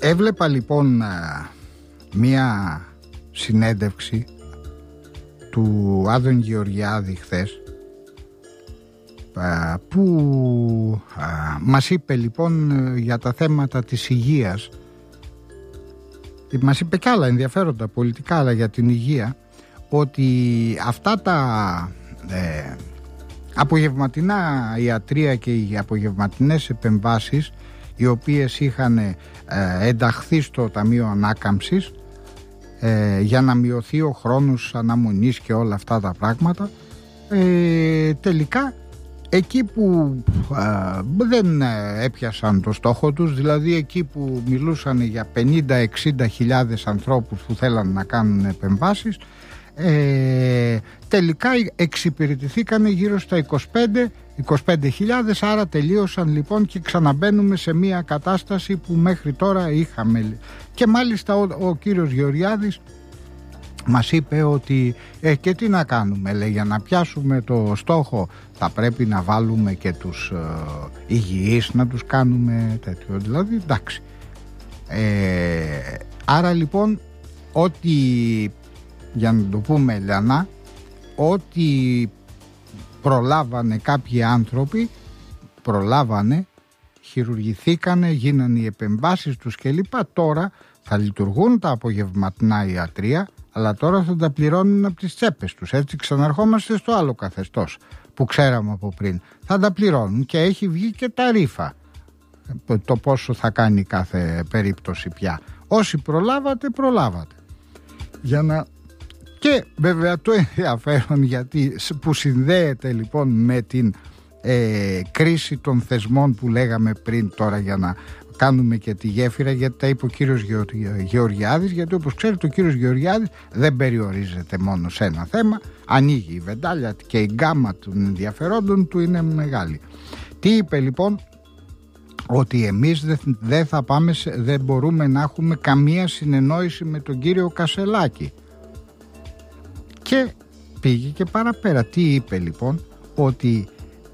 Έβλεπα λοιπόν μία συνέντευξη του Άδωνη Γεωργιάδη χθες, που μας είπε λοιπόν για τα θέματα της υγείας. Μας είπε κι άλλα ενδιαφέροντα πολιτικά, αλλά για την υγεία, ότι αυτά τα απογευματινά ιατρία και οι απογευματινές επεμβάσεις, οι οποίες είχαν ενταχθεί στο Ταμείο Ανάκαμψης για να μειωθεί ο χρόνος αναμονής και όλα αυτά τα πράγματα, τελικά εκεί που δεν έπιασαν το στόχο τους, δηλαδή εκεί που μιλούσαν για 50-60 χιλιάδες ανθρώπους που θέλαν να κάνουν επεμβάσεις, τελικά εξυπηρετηθήκαν γύρω στα 25.000, άρα τελείωσαν λοιπόν και ξαναμπαίνουμε σε μια κατάσταση που μέχρι τώρα είχαμε. Και μάλιστα ο κύριος Γεωργιάδης μας είπε ότι και τι να κάνουμε, λέει, για να πιάσουμε το στόχο θα πρέπει να βάλουμε και τους υγιείς να τους κάνουμε τέτοιο, δηλαδή εντάξει. Άρα λοιπόν, ότι, για να το πούμε λιανά, ότι προλάβανε κάποιοι άνθρωποι, χειρουργηθήκανε, γίνανε οι επεμβάσεις τους κλπ. Τώρα θα λειτουργούν τα απογευματινά ιατρία, αλλά τώρα θα τα πληρώνουν από τις τσέπες τους. Έτσι ξαναρχόμαστε στο άλλο καθεστώς που ξέραμε από πριν. Θα τα πληρώνουν και έχει βγει και ταρίφα το πόσο θα κάνει κάθε περίπτωση πια. Όσοι προλάβατε. Για να... Και βέβαια το ενδιαφέρον, γιατί που συνδέεται λοιπόν με την κρίση των θεσμών που λέγαμε πριν, τώρα για να κάνουμε και τη γέφυρα, γιατί τα είπε ο κύριος Γεωργιάδης, γιατί όπως ξέρετε ο κύριος Γεωργιάδης δεν περιορίζεται μόνο σε ένα θέμα, ανοίγει η βεντάλια και η γκάμα των ενδιαφερόντων του είναι μεγάλη. Τι είπε λοιπόν? Ότι εμείς δεν μπορούμε να έχουμε καμία συνεννόηση με τον κύριο Κασελάκη. Και πήγε και παραπέρα. Τι είπε λοιπόν? Ότι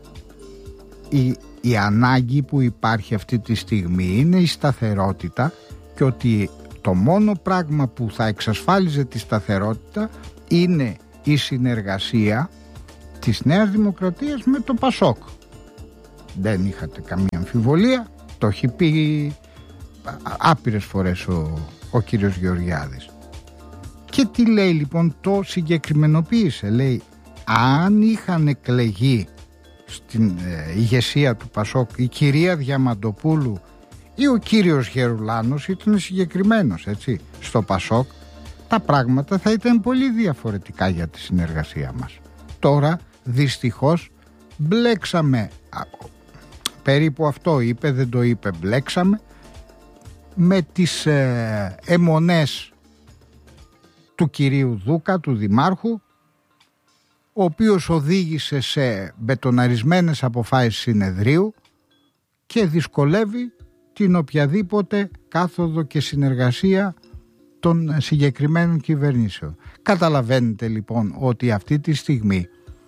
η ανάγκη που υπάρχει αυτή τη στιγμή είναι η σταθερότητα, και ότι το μόνο πράγμα που θα εξασφάλιζε τη σταθερότητα είναι η συνεργασία της Νέας Δημοκρατίας με το Πασόκ. Δεν είχατε καμία αμφιβολία, το έχει πει άπειρες φορές ο κύριος Γεωργιάδης. Και τι λέει λοιπόν? Το συγκεκριμενοποίησε, λέει, αν είχαν εκλεγεί στην ηγεσία του Πασόκ η κυρία Διαμαντοπούλου ή ο κύριος Γερουλάνος, ήταν συγκεκριμένος έτσι στο Πασόκ, τα πράγματα θα ήταν πολύ διαφορετικά για τη συνεργασία μας. Τώρα δυστυχώς μπλέξαμε, περίπου αυτό είπε, δεν το είπε, μπλέξαμε με τις αιμονές του κυρίου Δούκα, του Δημάρχου, ο οποίος οδήγησε σε μπετοναρισμένες αποφάσεις συνεδρίου και δυσκολεύει την οποιαδήποτε κάθοδο και συνεργασία των συγκεκριμένων κυβερνήσεων. Καταλαβαίνετε λοιπόν ότι αυτή τη στιγμή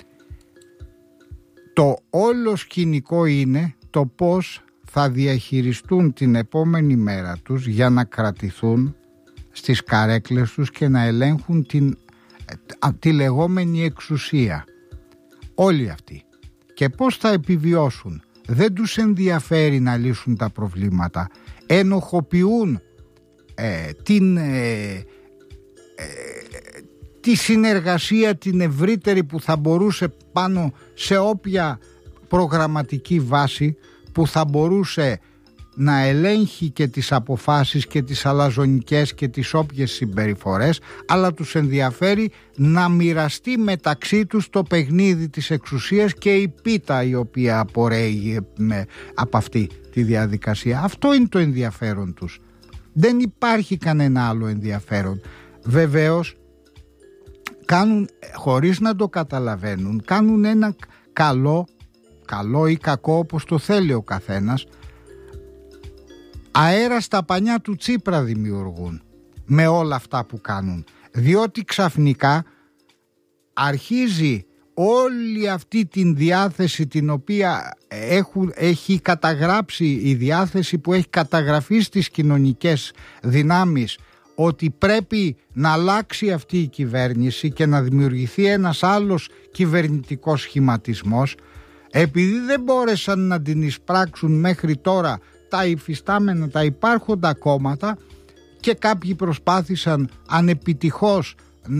το όλο σκηνικό είναι το πώς θα διαχειριστούν την επόμενη μέρα τους για να κρατηθούν στις καρέκλες τους και να ελέγχουν τη λεγόμενη εξουσία. Όλοι αυτοί. Και πώς θα επιβιώσουν? Δεν τους ενδιαφέρει να λύσουν τα προβλήματα. Ενοχοποιούν τη συνεργασία την ευρύτερη που θα μπορούσε πάνω σε όποια προγραμματική βάση που θα μπορούσε να ελέγχει και τις αποφάσεις και τις αλαζονικές και τις όποιες συμπεριφορές, αλλά τους ενδιαφέρει να μοιραστεί μεταξύ τους το παιχνίδι της εξουσίας και η πίτα η οποία απορρέει από αυτή τη διαδικασία. Αυτό είναι το ενδιαφέρον τους. Δεν υπάρχει κανένα άλλο ενδιαφέρον. Βεβαίως κάνουν, χωρίς να το καταλαβαίνουν, κάνουν ένα καλό ή κακό όπως το θέλει ο καθένας, αέρα στα πανιά του Τσίπρα δημιουργούν με όλα αυτά που κάνουν, διότι ξαφνικά αρχίζει όλη αυτή την διάθεση την οποία έχει καταγράψει, η διάθεση που έχει καταγραφεί στις κοινωνικές δυνάμεις, ότι πρέπει να αλλάξει αυτή η κυβέρνηση και να δημιουργηθεί ένας άλλος κυβερνητικός σχηματισμός, επειδή δεν μπόρεσαν να την εισπράξουν μέχρι τώρα τα υφιστάμενα, τα υπάρχοντα κόμματα, και κάποιοι προσπάθησαν ανεπιτυχώς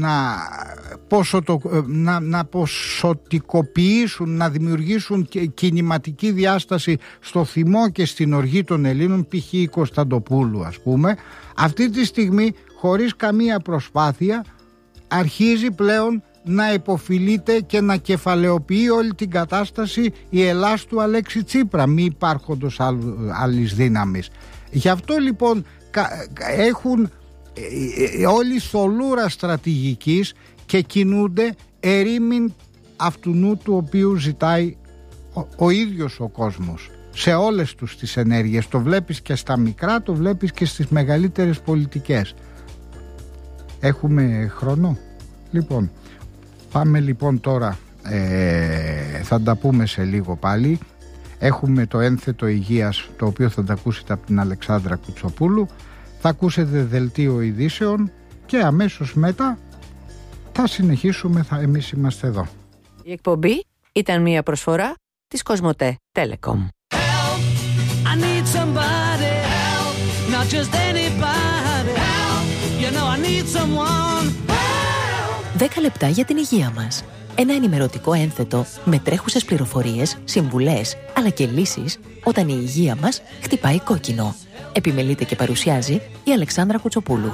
να ποσοτικοποιήσουν, να δημιουργήσουν κινηματική διάσταση στο θυμό και στην οργή των Ελλήνων, π.χ. η Κωνσταντοπούλου ας πούμε. Αυτή τη στιγμή, χωρίς καμία προσπάθεια, αρχίζει πλέον να υποφιλείται και να κεφαλαιοποιεί όλη την κατάσταση η Ελλάς του Αλέξη Τσίπρα, μη υπάρχοντος άλλης δύναμης. Γι' αυτό λοιπόν έχουν όλη θολούρα στρατηγικής και κινούνται ερήμην αυτού του οποίου ζητάει ο ίδιος ο κόσμος σε όλες τους τις ενέργειες. Το βλέπεις και στα μικρά, το βλέπεις και στις μεγαλύτερες πολιτικές. Έχουμε χρόνο? Λοιπόν, πάμε λοιπόν τώρα, θα τα πούμε σε λίγο πάλι. Έχουμε το ένθετο υγείας, το οποίο θα τα ακούσετε από την Αλεξάνδρα Κουτσοπούλου. Θα ακούσετε δελτίο ειδήσεων και αμέσως μετά θα συνεχίσουμε, εμείς είμαστε εδώ. Η εκπομπή ήταν μια προσφορά της Κοσμοτέ Telecom. 10 λεπτά για την υγεία μας. Ένα ενημερωτικό ένθετο με τρέχουσες πληροφορίες, συμβουλές αλλά και λύσεις όταν η υγεία μας χτυπάει κόκκινο. Επιμελείται και παρουσιάζει η Αλεξάνδρα Κουτσοπούλου.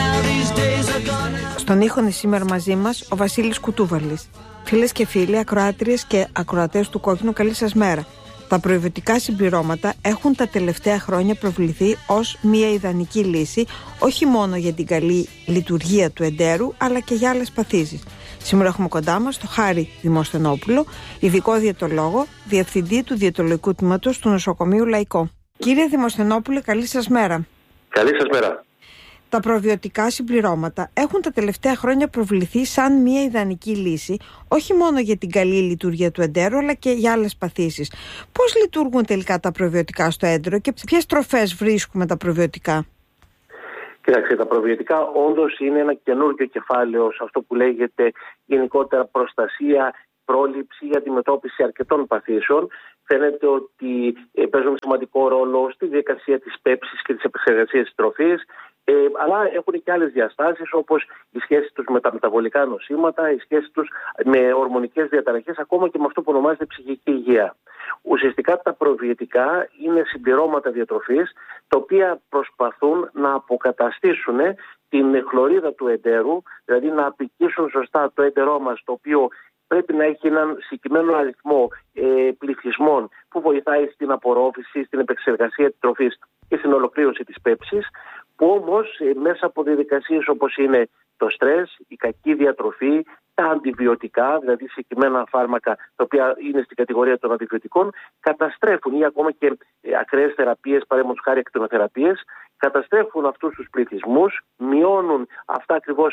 Στον ήχο είναι σήμερα μαζί μας ο Βασίλης Κουτούβαλης. Φίλες και φίλοι, ακροάτριες και ακροατές του Κόκκινου, καλή σας μέρα. Τα προβιωτικά συμπληρώματα έχουν τα τελευταία χρόνια προβληθεί ως μια ιδανική λύση, όχι μόνο για την καλή λειτουργία του εντέρου, αλλά και για άλλες παθήσεις. Σήμερα έχουμε κοντά μας τον Χάρη Δημοσθενόπουλο, ειδικό διαιτολόγο, διευθυντή του διαιτολογικού τμήματος του Νοσοκομείου Λαϊκό. Κύριε Δημοσθενόπουλε, καλή σας μέρα. Καλή σας μέρα. Τα προβιωτικά συμπληρώματα έχουν τα τελευταία χρόνια προβληθεί σαν μια ιδανική λύση, όχι μόνο για την καλή λειτουργία του εντέρου, αλλά και για άλλες παθήσεις. Πώς λειτουργούν τελικά τα προβιωτικά στο έντερο και σε ποιες τροφές βρίσκουμε τα προβιωτικά? Κοιτάξτε, τα προβιωτικά όντως είναι ένα καινούργιο κεφάλαιο σε αυτό που λέγεται γενικότερα προστασία, πρόληψη, αντιμετώπιση αρκετών παθήσεων. Φαίνεται ότι παίζουν σημαντικό ρόλο στη διαδικασία της πέψης και της επεξεργασίας της τροφής, αλλά έχουν και άλλες διαστάσεις, όπως η σχέση τους με τα μεταβολικά νοσήματα, η σχέση τους με ορμονικές διαταραχές, ακόμα και με αυτό που ονομάζεται ψυχική υγεία. Ουσιαστικά τα προβιωτικά είναι συμπληρώματα διατροφής, τα οποία προσπαθούν να αποκαταστήσουν την χλωρίδα του εντέρου, δηλαδή να απικήσουν σωστά το έντερό μας, το οποίο πρέπει να έχει έναν συγκεκριμένο αριθμό πληθυσμών που βοηθάει στην απορρόφηση, στην επεξεργασία της τροφής και στην ολοκλήρωση της πέψης, που όμως μέσα από διαδικασίες όπως είναι το στρες, η κακή διατροφή, τα αντιβιωτικά, δηλαδή συγκεκριμένα φάρμακα τα οποία είναι στην κατηγορία των αντιβιωτικών, καταστρέφουν, ή ακόμα και ακραίες θεραπείες, παραδείγματος χάρη εκτενοθεραπείες, καταστρέφουν αυτούς τους πληθυσμούς, μειώνουν αυτά ακριβώς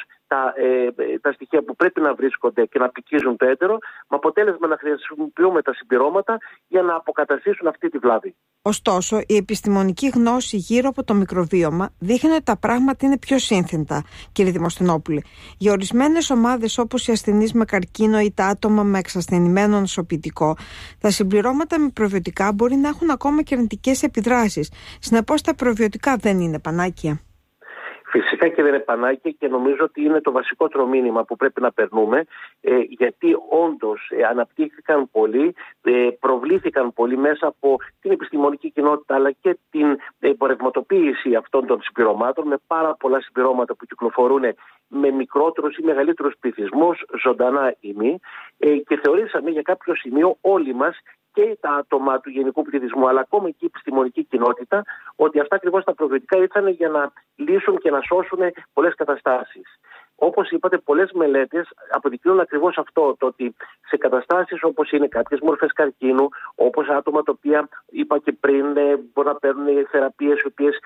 τα στοιχεία που πρέπει να βρίσκονται και να πικίζουν το έντερο, με αποτέλεσμα να χρησιμοποιούμε τα συμπληρώματα για να αποκαταστήσουν αυτή τη βλάβη. Ωστόσο, η επιστημονική γνώση γύρω από το μικροβίωμα δείχνει ότι τα πράγματα είναι πιο σύνθετα, κύριε Δημοσθενόπουλε. Για ορισμένες ομάδες, όπως οι ασθενείς με καρκίνο ή τα άτομα με εξασθενημένο νοσοποιητικό, τα συμπληρώματα με προβιωτικά μπορεί να έχουν ακόμα και αρνητικές επιδράσεις. Συνεπώς, τα προβιωτικά δεν είναι πανάκια. Φυσικά και δεν είναι πανάκια, και νομίζω ότι είναι το βασικότερο μήνυμα που πρέπει να περνούμε, γιατί όντως αναπτύχθηκαν πολύ, προβλήθηκαν πολύ μέσα από την επιστημονική κοινότητα, αλλά και την εμπορευματοποίηση αυτών των συμπληρωμάτων, με πάρα πολλά συμπληρώματα που κυκλοφορούν με μικρότερους ή μεγαλύτερους πληθυσμούς, ζωντανά ή μη, και θεωρήσαμε για κάποιο σημείο όλοι μας, και τα άτομα του γενικού πληθυσμού, αλλά ακόμα και η επιστημονική κοινότητα, ότι αυτά ακριβώς τα προβιωτικά ήρθαν για να λύσουν και να σώσουν πολλές καταστάσεις. Όπως είπατε, πολλές μελέτες αποδεικνύουν ακριβώς αυτό, το ότι σε καταστάσεις όπως είναι κάποιες μορφές καρκίνου, όπως άτομα τα οποία είπα και πριν μπορούν να παίρνουν θεραπείες οι οποίες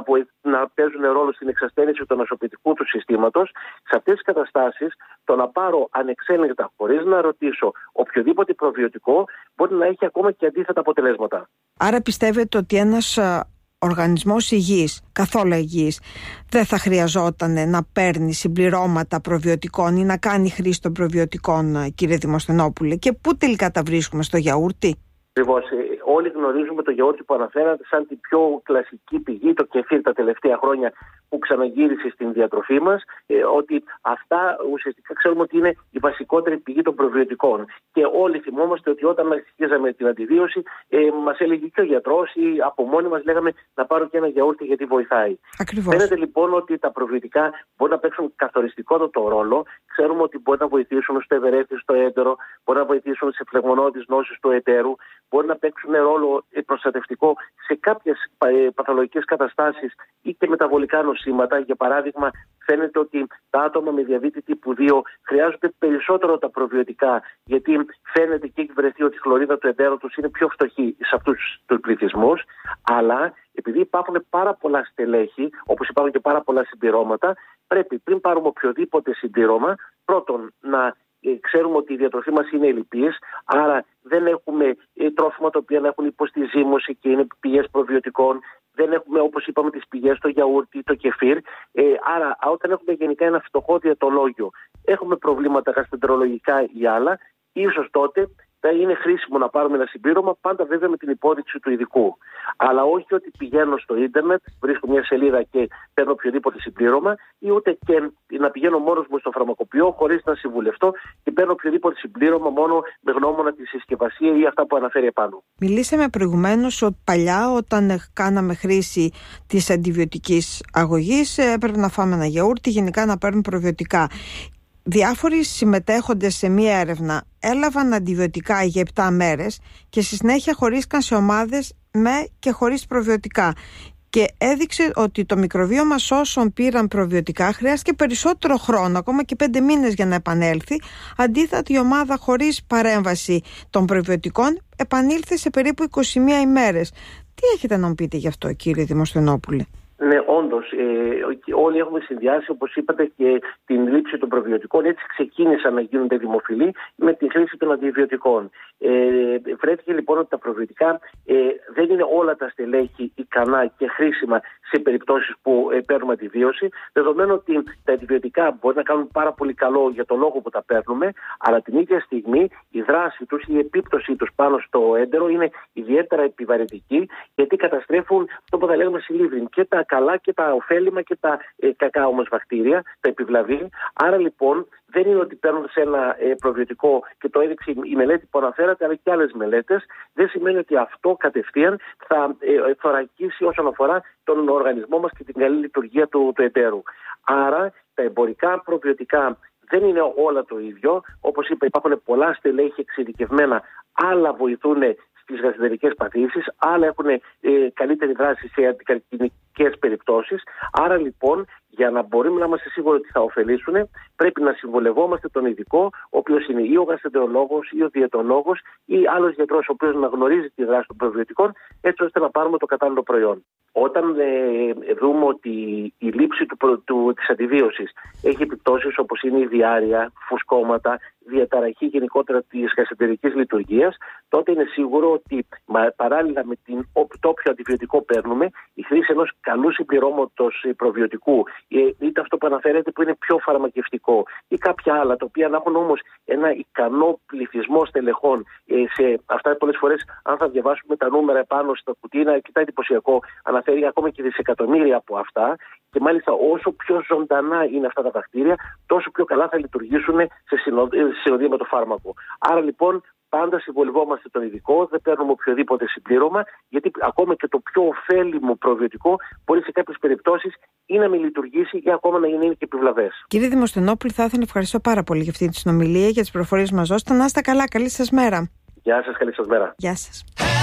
να παίζουν ρόλο στην εξασθένιση του νοσοποιητικού του συστήματος, σε αυτές τις καταστάσεις το να πάρω ανεξέλεγκτα, χωρίς να ρωτήσω, οποιοδήποτε προβιωτικό μπορεί να έχει ακόμα και αντίθετα αποτελέσματα. Άρα πιστεύετε ότι ένας οργανισμός υγιής, καθόλου υγιής, δεν θα χρειαζόταν να παίρνει συμπληρώματα προβιωτικών ή να κάνει χρήση των προβιωτικών, κύριε Δημοσθενόπουλε? Και πού τελικά τα βρίσκουμε, στο γιαούρτι? Ακριβώς. Όλοι γνωρίζουμε το γιαούρτι που αναφέρατε σαν την πιο κλασική πηγή, το κεφίρ τα τελευταία χρόνια που ξαναγύρισε στην διατροφή μας, ότι αυτά ουσιαστικά ξέρουμε ότι είναι η βασικότερη πηγή των προβιωτικών. Και όλοι θυμόμαστε ότι όταν αρχίζαμε την αντιβίωση, μας έλεγε και ο γιατρός ή από μόνοι μας λέγαμε να πάρω και ένα γιαούρτι γιατί βοηθάει. Ακριβώς. Φαίνεται λοιπόν ότι τα προβιωτικά μπορούν να παίξουν καθοριστικότατο ρόλο. Ξέρουμε ότι μπορεί να βοηθήσουν στο ευερέθιο, στο έντερο, μπορεί να βοηθήσουν σε φλεγμονώδεις νόσους του εταίρου, μπορεί να παίξουν ρόλο προστατευτικό σε κάποιες παθολογικές καταστάσεις ή και μεταβολικά νοσήματα. Για παράδειγμα, φαίνεται ότι τα άτομα με διαβήτη τύπου 2 χρειάζονται περισσότερο τα προβιωτικά, γιατί φαίνεται και έχει βρεθεί ότι η χλωρίδα του εντέρου τους είναι πιο φτωχή σε αυτούς τους πληθυσμούς. Αλλά επειδή υπάρχουν πάρα πολλά στελέχη, όπως υπάρχουν και πάρα πολλά συμπληρώματα, πρέπει πριν πάρουμε οποιοδήποτε συμπλήρωμα, πρώτον να ξέρουμε ότι η διατροφή μας είναι ελλειπής, άρα δεν έχουμε τρόφιμα τα οποία να έχουν υποστεί ζύμωση και είναι πηγές προβιωτικών. Δεν έχουμε, όπως είπαμε, τις πηγές, το γιαούρτι, το κεφίρ. Άρα, όταν έχουμε γενικά ένα φτωχό διαιτολόγιο, έχουμε προβλήματα γαστρεντερολογικά ή άλλα, ίσως τότε θα είναι χρήσιμο να πάρουμε ένα συμπλήρωμα, πάντα βέβαια με την υπόδειξη του ειδικού. Αλλά όχι ότι πηγαίνω στο ίντερνετ, βρίσκω μια σελίδα και παίρνω οποιοδήποτε συμπλήρωμα, ή ούτε και να πηγαίνω μόνος μου στο φαρμακοποιό χωρίς να συμβουλευτώ και παίρνω οποιοδήποτε συμπλήρωμα μόνο με γνώμονα τη συσκευασία ή αυτά που αναφέρει επάνω. Μιλήσαμε προηγουμένως ότι παλιά, όταν κάναμε χρήση της αντιβιωτικής αγωγής, έπρεπε να φάμε ένα γιαούρτι, γενικά να παίρνουμε προβιωτικά. Διάφοροι συμμετέχοντες σε μία έρευνα έλαβαν αντιβιωτικά για 7 μέρες και στη συνέχεια χωρίστηκαν σε ομάδες με και χωρίς προβιωτικά. Και έδειξε ότι το μικροβίωμα όσων πήραν προβιωτικά χρειάστηκε περισσότερο χρόνο, ακόμα και 5 μήνες για να επανέλθει. Αντίθετα, η ομάδα χωρίς παρέμβαση των προβιωτικών επανήλθε σε περίπου 21 ημέρες. Τι έχετε να μου πείτε γι' αυτό, κύριε Δημοσθενόπουλε? Ναι, όντως, όλοι έχουμε συνδυάσει, όπως είπατε, και την λήψη των προβιωτικών. Έτσι ξεκίνησαν να γίνονται δημοφιλή με τη χρήση των αντιβιωτικών. Βρέθηκε λοιπόν ότι τα προβιωτικά δεν είναι όλα τα στελέχη ικανά και χρήσιμα σε περιπτώσεις που παίρνουμε αντιβίωση, δεδομένου ότι τα αντιβιωτικά μπορεί να κάνουν πάρα πολύ καλό για το λόγο που τα παίρνουμε, αλλά την ίδια στιγμή η δράση τους, η επίπτωσή τους πάνω στο έντερο είναι ιδιαίτερα επιβαρυντική, γιατί καταστρέφουν αυτό που θα λέγαμε σιλίβριν, και τα καλά και τα ωφέλιμα και τα κακά όμως βακτήρια, τα επιβλαβή. Άρα λοιπόν δεν είναι ότι παίρνουν σε ένα προβιωτικό, και το έδειξε η μελέτη που αναφέρατε, αλλά και άλλες μελέτες, δεν σημαίνει ότι αυτό κατευθείαν θα θωρακίσει όσον αφορά τον οργανισμό μας και την καλή λειτουργία του εντέρου. Άρα τα εμπορικά προβιωτικά δεν είναι όλα το ίδιο. Όπως είπα, υπάρχουν πολλά στελέχη εξειδικευμένα, άλλα βοηθούν στις γαστρεντερικές παθήσεις, άλλα έχουν καλύτερη δράση σε αντικαρκινικές περιπτώσεις. Άρα λοιπόν, για να μπορούμε να είμαστε σίγουροι ότι θα ωφελήσουν, πρέπει να συμβολευόμαστε τον ειδικό, ο οποίος είναι ή ο γαστρεντερολόγος ή ο διαιτολόγος ή άλλος γιατρός, ο οποίος να γνωρίζει τη δράση των προβιωτικών, έτσι ώστε να πάρουμε το κατάλληλο προϊόν. Όταν δούμε ότι η λήψη της αντιβίωσης έχει επιπτώσεις όπως είναι η διάρρεια, φουσκώματα, διαταραχή γενικότερα της γαστρεντερικής λειτουργίας, τότε είναι σίγουρο ότι παράλληλα με το όποιο αντιβιωτικό παίρνουμε, η χρήση ενός καλού συμπληρώματος προβιωτικού, είτε αυτό που αναφέρεται που είναι πιο φαρμακευτικό, ή κάποια άλλα τα οποία να έχουν όμως ένα ικανό πληθυσμό στελεχών. Σε αυτά πολλές φορές, αν θα διαβάσουμε τα νούμερα επάνω στα κουτί, είναι αρκετά εντυπωσιακό. Αναφέρει ακόμα και δισεκατομμύρια από αυτά. Και μάλιστα όσο πιο ζωντανά είναι αυτά τα βακτήρια, τόσο πιο καλά θα λειτουργήσουν σε συνοδεία με το φάρμακο. Άρα λοιπόν, πάντα συμβολευόμαστε τον ειδικό, δεν παίρνουμε οποιοδήποτε συμπλήρωμα, γιατί ακόμα και το πιο ωφέλιμο προβιωτικό μπορεί σε κάποιες περιπτώσεις ή να μην λειτουργήσει ή ακόμα να είναι και επιβλαβές. Κύριε Δημοσθενόπουλε, θα ήθελα να ευχαριστώ πάρα πολύ για αυτή τη συνομιλία, για τις πληροφορίες μας δώσετε. Να είστε καλά, καλή σας μέρα. Γεια σας, καλή σας μέρα. Γεια σας.